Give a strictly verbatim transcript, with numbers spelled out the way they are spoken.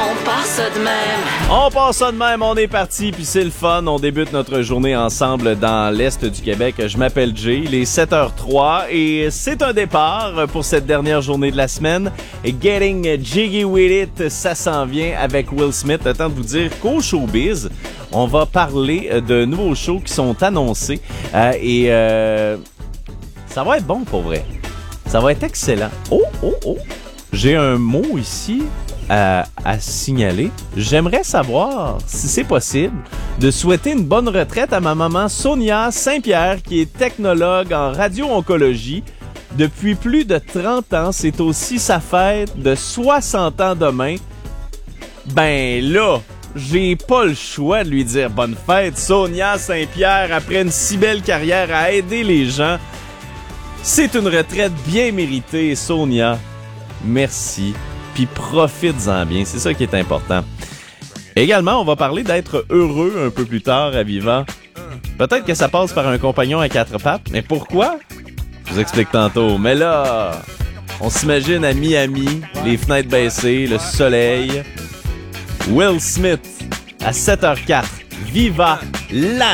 On part ça de même. On passe ça de même, on est parti, puis c'est le fun. On débute notre journée ensemble dans l'Est du Québec. Je m'appelle Jay, il est sept heures zéro trois et c'est un départ pour cette dernière journée de la semaine. Getting Jiggy With It, ça s'en vient avec Will Smith. Attends de vous dire qu'au showbiz, on va parler de nouveaux shows qui sont annoncés euh, et euh, ça va être bon pour vrai. Ça va être excellent. Oh, oh, oh! J'ai un mot ici à, à signaler. J'aimerais savoir si c'est possible de souhaiter une bonne retraite à ma maman Sonia Saint-Pierre, qui est technologue en radio-oncologie depuis plus de trente ans. C'est aussi sa fête de soixante ans demain. Ben là, j'ai pas le choix de lui dire bonne fête, Sonia Saint-Pierre, après une si belle carrière à aider les gens. C'est une retraite bien méritée, Sonia. Merci. Puis profites-en bien, c'est ça qui est important. Également, on va parler d'être heureux un peu plus tard à Vivant. Peut-être que ça passe par un compagnon à quatre pattes, mais pourquoi? Je vous explique tantôt. Mais là, on s'imagine à Miami, les fenêtres baissées, le soleil. Will Smith, à sept heures zéro quatre. Viva la